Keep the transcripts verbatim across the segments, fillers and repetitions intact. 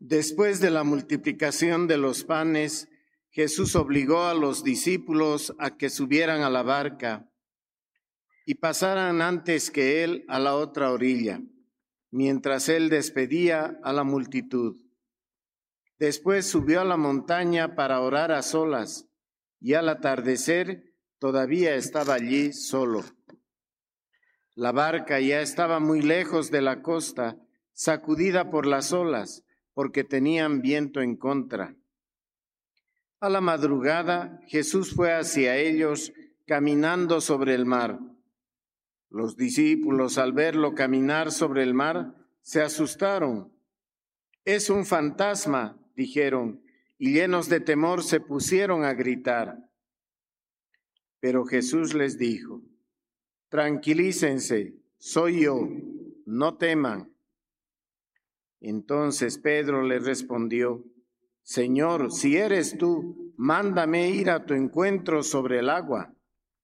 Después de la multiplicación de los panes, Jesús obligó a los discípulos a que subieran a la barca y pasaran antes que él a la otra orilla, mientras él despedía a la multitud. Después subió a la montaña para orar a solas, y al atardecer todavía estaba allí solo. La barca ya estaba muy lejos de la costa, sacudida por las olas, porque tenían viento en contra. A la madrugada, Jesús fue hacia ellos caminando sobre el mar. Los discípulos, al verlo caminar sobre el mar, se asustaron. «Es un fantasma», dijeron, y llenos de temor se pusieron a gritar. Pero Jesús les dijo: «Tranquilícense, soy yo, no teman». Entonces Pedro le respondió: «Señor, si eres tú, mándame ir a tu encuentro sobre el agua».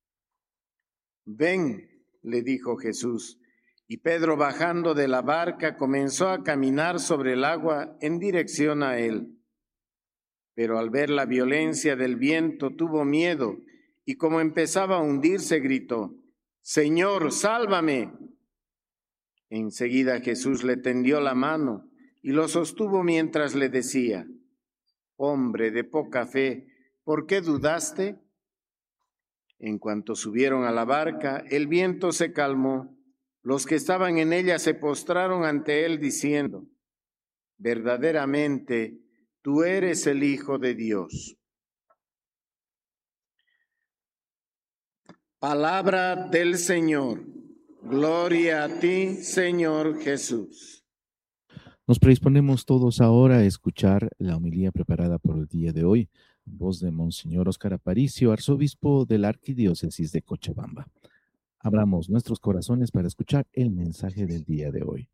«Ven», le dijo Jesús, y Pedro, bajando de la barca, comenzó a caminar sobre el agua en dirección a él. Pero al ver la violencia del viento tuvo miedo, y como empezaba a hundirse, gritó: «Señor, sálvame». Enseguida Jesús le tendió la mano y lo sostuvo mientras le decía: «Hombre de poca fe, ¿por qué dudaste?». En cuanto subieron a la barca, el viento se calmó. Los que estaban en ella se postraron ante él diciendo: «Verdaderamente, tú eres el Hijo de Dios». Palabra del Señor. Gloria a ti, Señor Jesús. Nos predisponemos todos ahora a escuchar la homilía preparada por el día de hoy, voz de Monseñor Óscar Aparicio, arzobispo de la Arquidiócesis de Cochabamba. Abramos nuestros corazones para escuchar el mensaje del día de hoy.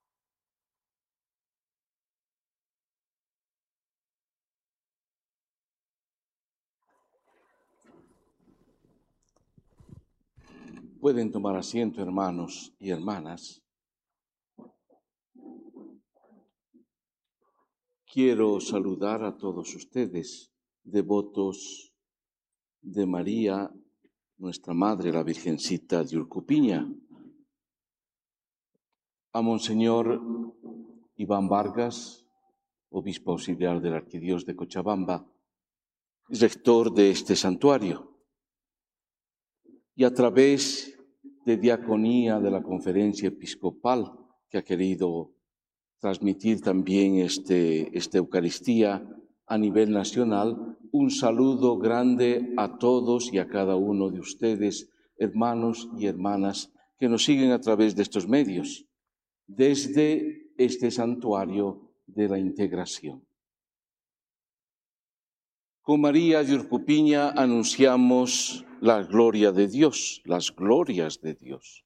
Pueden tomar asiento, hermanos y hermanas. Quiero saludar a todos ustedes, devotos de María, nuestra Madre, la Virgencita de Urcupiña, a Monseñor Iván Vargas, obispo auxiliar de la Arquidiócesis de Cochabamba, rector de este santuario, y a través de diaconía de la Conferencia Episcopal, que ha querido transmitir también este, esta Eucaristía a nivel nacional, un saludo grande a todos y a cada uno de ustedes, hermanos y hermanas, que nos siguen a través de estos medios, desde este santuario de la integración. Con María de Urcupiña anunciamos la gloria de Dios, las glorias de Dios.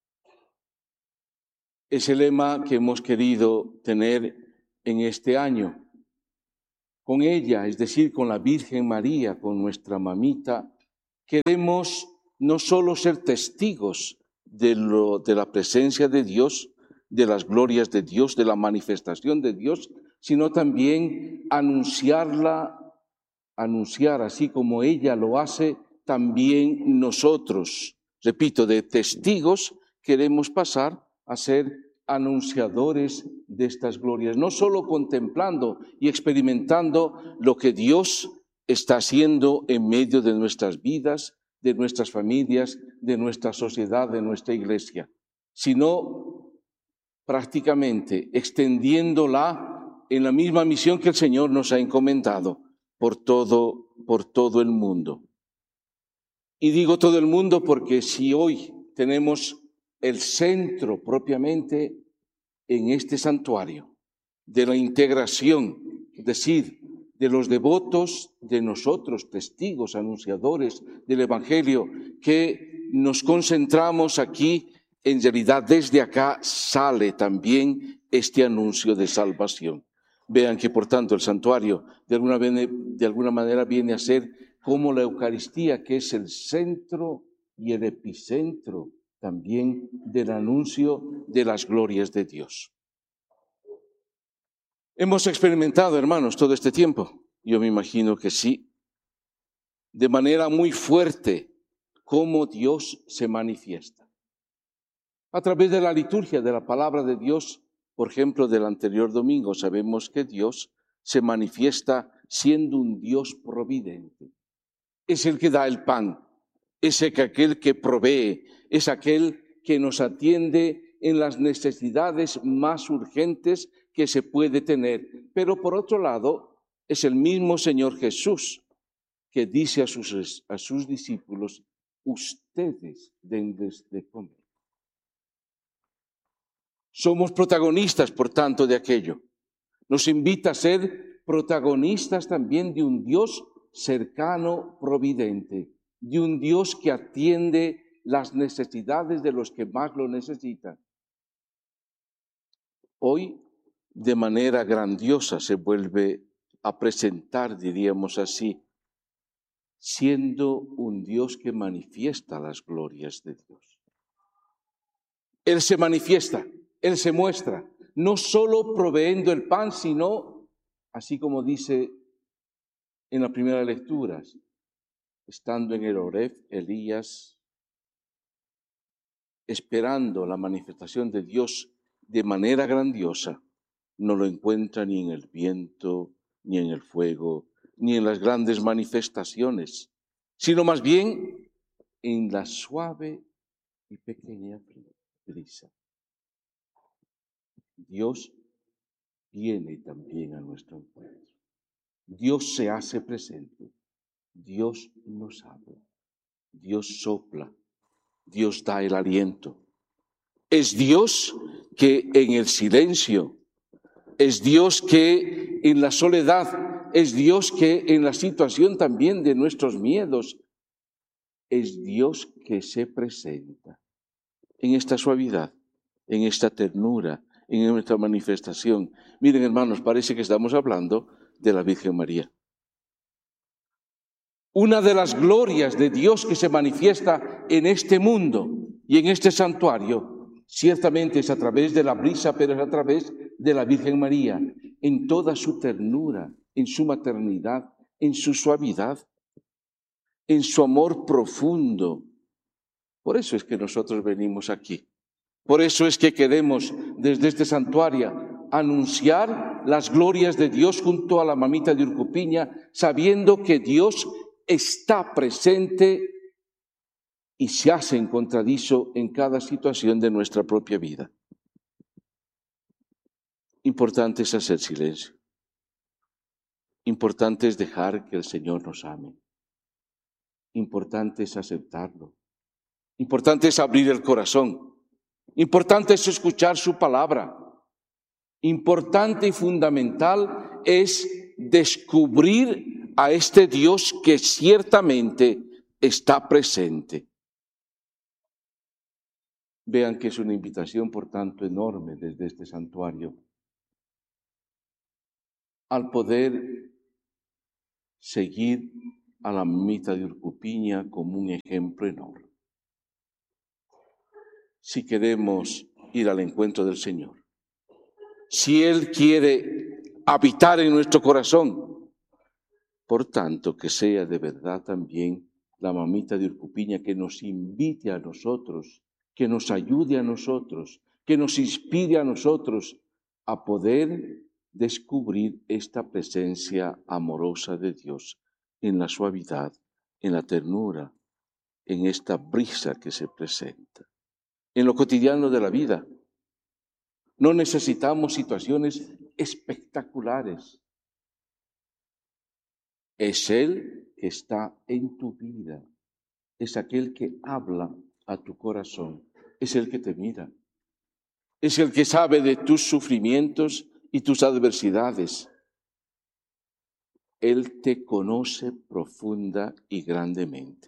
Es el lema que hemos querido tener en este año. Con ella, es decir, con la Virgen María, con nuestra mamita, queremos no solo ser testigos de, lo, de la presencia de Dios, de las glorias de Dios, de la manifestación de Dios, sino también anunciarla, anunciar así como ella lo hace, también nosotros, repito, de testigos queremos pasar a ser anunciadores de estas glorias, no solo contemplando y experimentando lo que Dios está haciendo en medio de nuestras vidas, de nuestras familias, de nuestra sociedad, de nuestra iglesia, sino prácticamente extendiéndola en la misma misión que el Señor nos ha encomendado por todo, por todo el mundo. Y digo todo el mundo porque si hoy tenemos el centro propiamente en este santuario de la integración, es decir, de los devotos, de nosotros, testigos, anunciadores del Evangelio, que nos concentramos aquí, en realidad desde acá sale también este anuncio de salvación. Vean que por tanto el santuario de alguna, de alguna manera viene a ser como la Eucaristía, que es el centro y el epicentro también del anuncio de las glorias de Dios. Hemos experimentado, hermanos, todo este tiempo, yo me imagino que sí, de manera muy fuerte, cómo Dios se manifiesta. A través de la liturgia de la palabra de Dios, por ejemplo, del anterior domingo, sabemos que Dios se manifiesta siendo un Dios providente. Es el que da el pan, es aquel que provee, es aquel que nos atiende en las necesidades más urgentes que se puede tener. Pero por otro lado, es el mismo Señor Jesús que dice a sus, a sus discípulos, ustedes denles de comer. Somos protagonistas, por tanto, de aquello. Nos invita a ser protagonistas también de un Dios cercano, providente, de un Dios que atiende las necesidades de los que más lo necesitan. Hoy, de manera grandiosa, se vuelve a presentar, diríamos así, siendo un Dios que manifiesta las glorias de Dios. Él se manifiesta, Él se muestra, no solo proveyendo el pan, sino, así como dice en la primera lectura, estando en el Horeb, Elías, esperando la manifestación de Dios de manera grandiosa, no lo encuentra ni en el viento, ni en el fuego, ni en las grandes manifestaciones, sino más bien en la suave y pequeña brisa. Dios viene también a nuestro encuentro. Dios se hace presente. Dios nos habla. Dios sopla. Dios da el aliento. Es Dios que en el silencio, es Dios que en la soledad, es Dios que en la situación también de nuestros miedos, es Dios que se presenta en esta suavidad, en esta ternura, en nuestra manifestación. Miren, hermanos, parece que estamos hablando de la Virgen María. Una de las glorias de Dios que se manifiesta en este mundo y en este santuario, ciertamente es a través de la brisa, pero es a través de la Virgen María, en toda su ternura, en su maternidad, en su suavidad, en su amor profundo. Por eso es que nosotros venimos aquí. Por eso es que queremos desde este santuario anunciar las glorias de Dios junto a la mamita de Urcupiña, sabiendo que Dios está presente y se hace encontradizo en cada situación de nuestra propia vida. Importante es hacer silencio. Importante es dejar que el Señor nos ame. Importante es aceptarlo. Importante es abrir el corazón. Importante es escuchar su palabra. Importante y fundamental es descubrir a este Dios que ciertamente está presente. Vean que es una invitación, por tanto, enorme desde este santuario al poder seguir a la mamita de Urcupiña como un ejemplo enorme. Si queremos ir al encuentro del Señor, si Él quiere habitar en nuestro corazón, por tanto, que sea de verdad también la mamita de Urcupiña que nos invite a nosotros, que nos ayude a nosotros, que nos inspire a nosotros a poder descubrir esta presencia amorosa de Dios en la suavidad, en la ternura, en esta brisa que se presenta. En lo cotidiano de la vida, no necesitamos situaciones espectaculares. Es Él que está en tu vida, es aquel que habla a tu corazón, es el que te mira, es el que sabe de tus sufrimientos y tus adversidades. Él te conoce profunda y grandemente.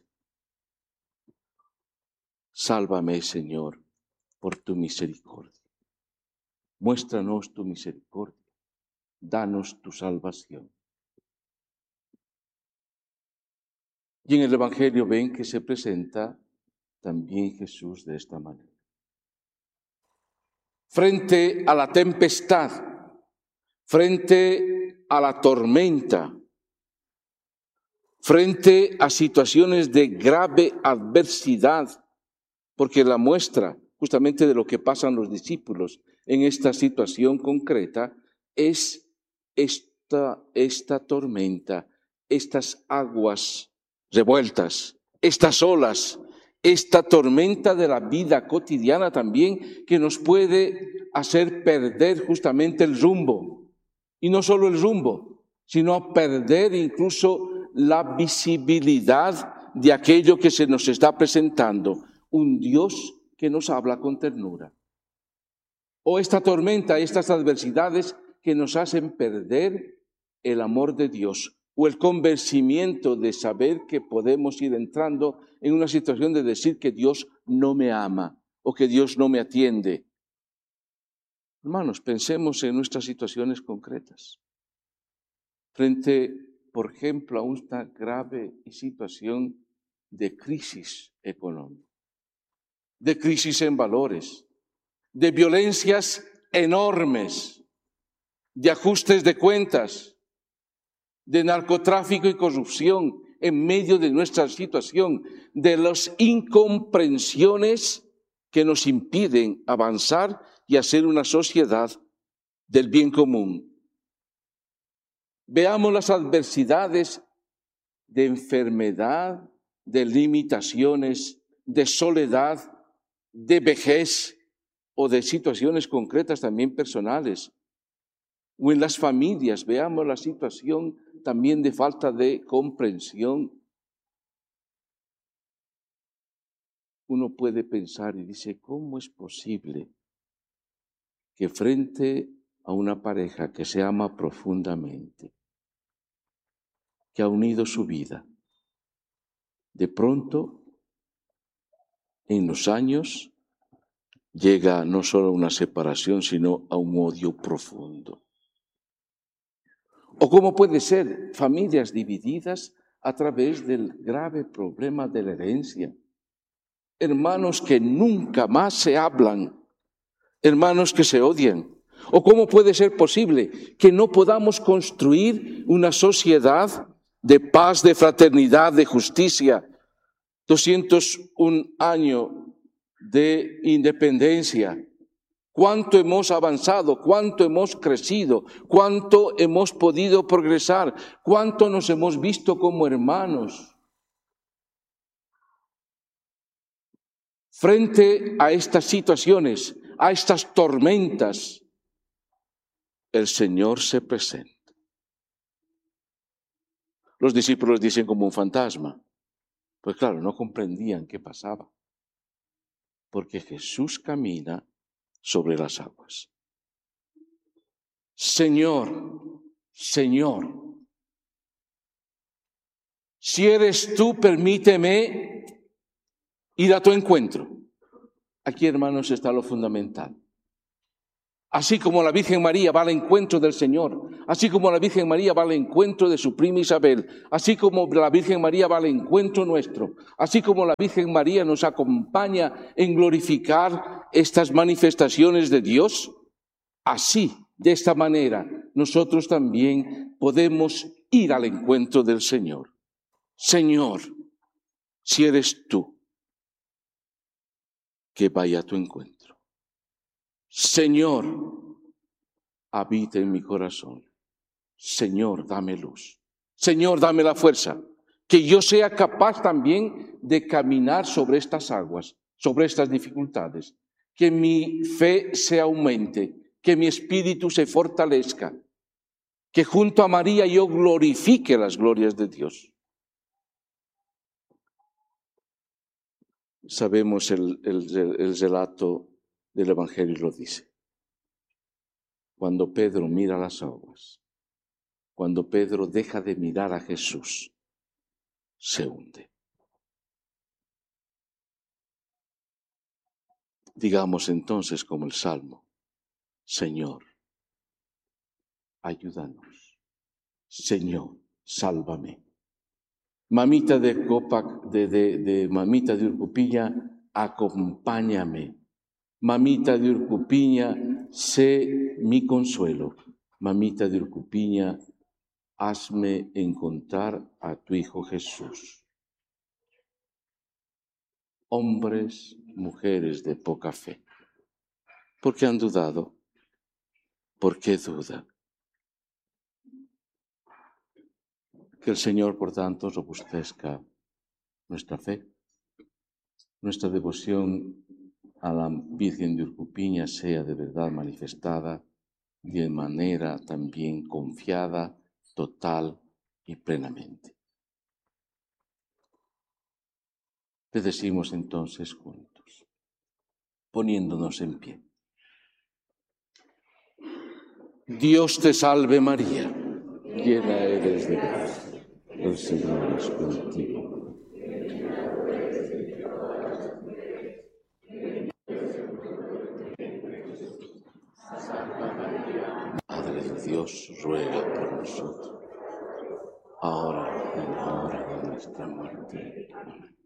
Sálvame, Señor, por tu misericordia. Muéstranos tu misericordia. Danos tu salvación. Y en el Evangelio ven que se presenta también Jesús de esta manera. Frente a la tempestad, frente a la tormenta, frente a situaciones de grave adversidad, porque la muestra justamente de lo que pasan los discípulos en esta situación concreta es esta, esta tormenta, estas aguas revueltas, estas olas, esta tormenta de la vida cotidiana también que nos puede hacer perder justamente el rumbo. Y no solo el rumbo, sino perder incluso la visibilidad de aquello que se nos está presentando. Un Dios que nos habla con ternura. O esta tormenta, estas adversidades que nos hacen perder el amor de Dios o el convencimiento de saber que podemos ir entrando en una situación de decir que Dios no me ama o que Dios no me atiende. Hermanos, pensemos en nuestras situaciones concretas. Frente, por ejemplo, a una grave situación de crisis económica, de crisis en valores, de violencias enormes, de ajustes de cuentas, de narcotráfico y corrupción en medio de nuestra situación, de las incomprensiones que nos impiden avanzar y hacer una sociedad del bien común. Veamos las adversidades de enfermedad, de limitaciones, de soledad, de vejez o de situaciones concretas también personales. O en las familias, veamos la situación también de falta de comprensión. Uno puede pensar y dice, ¿cómo es posible que frente a una pareja que se ama profundamente, que ha unido su vida, de pronto, en los años, llega no solo a una separación, sino a un odio profundo? ¿O cómo puede ser familias divididas a través del grave problema de la herencia? Hermanos que nunca más se hablan, hermanos que se odian. ¿O cómo puede ser posible que no podamos construir una sociedad de paz, de fraternidad, de justicia? doscientos un años de independencia. Cuánto hemos avanzado, cuánto hemos crecido, cuánto hemos podido progresar, cuánto nos hemos visto como hermanos. Frente a estas situaciones, a estas tormentas, el Señor se presenta. Los discípulos dicen como un fantasma. Pues claro, no comprendían qué pasaba. Porque Jesús camina sobre las aguas. Señor, Señor, si eres tú, permíteme ir a tu encuentro. Aquí, hermanos, está lo fundamental. Así como la Virgen María va al encuentro del Señor, así como la Virgen María va al encuentro de su prima Isabel, así como la Virgen María va al encuentro nuestro, así como la Virgen María nos acompaña en glorificar estas manifestaciones de Dios, así, de esta manera, nosotros también podemos ir al encuentro del Señor. Señor, si eres tú, que vaya a tu encuentro. Señor, habita en mi corazón. Señor, dame luz. Señor, dame la fuerza. Que yo sea capaz también de caminar sobre estas aguas, sobre estas dificultades. Que mi fe se aumente, que mi espíritu se fortalezca. Que junto a María yo glorifique las glorias de Dios. Sabemos el, el, el relato del Evangelio lo dice. Cuando Pedro mira las aguas, cuando Pedro deja de mirar a Jesús, se hunde. Digamos entonces como el Salmo, Señor, ayúdanos. Señor, sálvame. Mamita de Copac, de, de, de Mamita de Urcupiña, acompáñame. Mamita de Urcupiña, sé mi consuelo. Mamita de Urcupiña, hazme encontrar a tu Hijo Jesús. Hombres, mujeres de poca fe, ¿por qué han dudado? ¿Por qué duda? Que el Señor, por tanto, robustezca nuestra fe, nuestra devoción a la Virgen de Urcupiña sea de verdad manifestada de manera también confiada, total y plenamente. Le decimos entonces juntos, poniéndonos en pie. Dios te salve María, llena eres de gracia, el Señor es contigo. Madre de Dios, ruega por nosotros, ahora y en la hora de nuestra muerte. Amén.